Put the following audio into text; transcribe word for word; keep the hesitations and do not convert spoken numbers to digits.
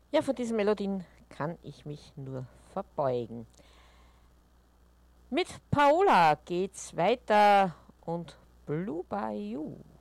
Ja, vor diesen Melodien kann ich mich nur verbeugen. Mit Paola geht's weiter und Blue Bayou.